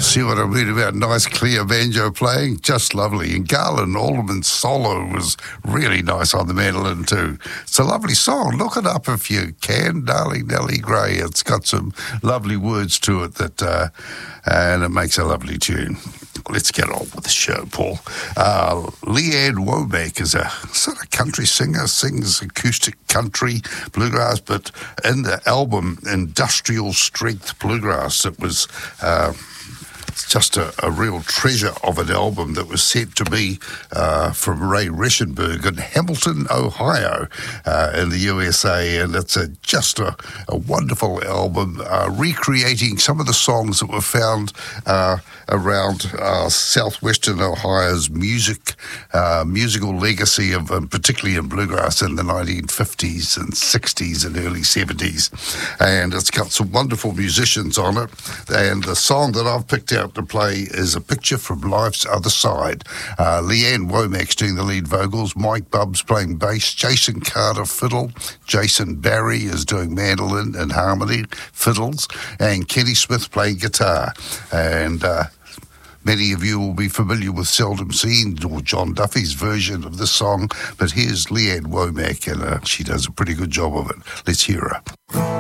See what I mean about nice clear banjo playing? Just lovely. And Garland Alderman's solo was really nice on the mandolin too. It's a lovely song. Look it up if you can, Darling Nellie Gray. It's got some lovely words to it and it makes a lovely tune. Let's get on with the show, Paul. Leanne Womack is a sort of country singer, sings acoustic country, bluegrass, but in the album Industrial Strength Bluegrass, it was just a real treasure of an album that was sent to me from Ray Reschenberg in Hamilton, Ohio, in the USA, and it's just a wonderful album recreating some of the songs that were found around southwestern Ohio's musical legacy of particularly in bluegrass in the 1950s and 60s and early 70s, and it's got some wonderful musicians on it, and the song that I've picked out to play is A Picture from Life's Other Side. Leanne Womack's doing the lead vocals, Mike Bubbs playing bass, Jason Carter fiddle, Jason Barry is doing mandolin and harmony, fiddles, and Kenny Smith playing guitar. And many of you will be familiar with Seldom Seen or John Duffy's version of this song, but here's Leanne Womack, and she does a pretty good job of it. Let's hear her.